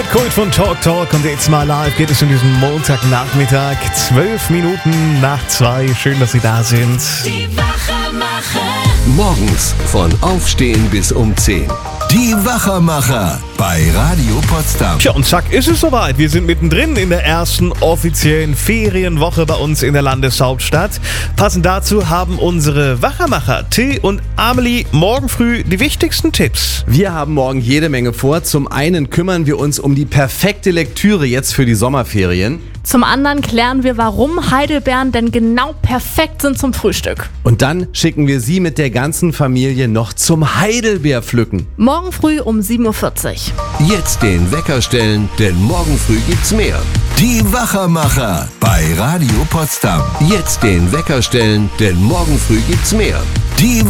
mit Kult von Talk und jetzt mal live geht es in diesem Montagnachmittag, 2:12. Schön, dass Sie da sind. Die Wachermacher. Morgens von Aufstehen bis um 10. Die Wachermacher bei Radio Potsdam. Tja, und zack, ist es soweit. Wir sind mittendrin in der ersten offiziellen Ferienwoche bei uns in der Landeshauptstadt. Passend dazu haben unsere Wachermacher Till und Amelie morgen früh die wichtigsten Tipps. Wir haben morgen jede Menge vor. Zum einen kümmern wir uns um die perfekte Lektüre jetzt für die Sommerferien. Zum anderen klären wir, warum Heidelbeeren denn genau perfekt sind zum Frühstück. Und dann schicken wir Sie mit der ganzen Familie noch zum Heidelbeerpflücken. Morgen früh um 7:40 Uhr. Jetzt den Wecker stellen, denn morgen früh gibt's mehr. Die Wachermacher bei Radio Potsdam. Jetzt den Wecker stellen, denn morgen früh gibt's mehr. Die